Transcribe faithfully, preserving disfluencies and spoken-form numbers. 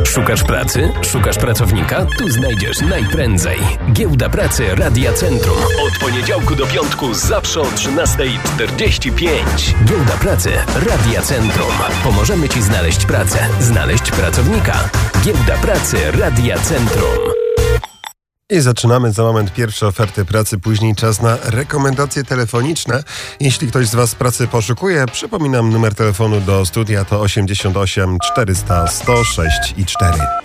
Szukasz pracy? Szukasz pracownika? Tu znajdziesz najprędzej. Giełda Pracy Radia Centrum. Od poniedziałku do piątku zawsze o trzynasta czterdzieści pięć. Giełda Pracy Radia Centrum. Pomożemy Ci znaleźć pracę, znaleźć pracownika. Giełda Pracy Radia Centrum. I zaczynamy za moment pierwsze oferty pracy, później czas na rekomendacje telefoniczne. Jeśli ktoś z Was pracy poszukuje, przypominam numer telefonu do studia to osiemdziesiąt osiem czterysta sto sześć i cztery.